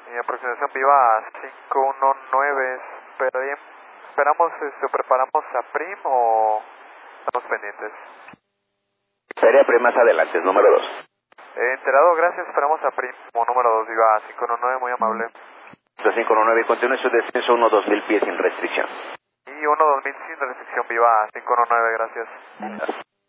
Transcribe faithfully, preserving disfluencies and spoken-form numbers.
Y aproximación viva cinco uno nueve, pero ahí esperamos, este, preparamos a Prim o estamos pendientes. Sería Prim más adelante, número dos. Eh, enterado, gracias, esperamos a Prim como número dos, viva cinco uno nueve, muy amable. cinco uno nueve, continúe su descenso uno dos mil pies sin restricción. Y uno dos mil sin restricción, viva cinco uno nueve, gracias.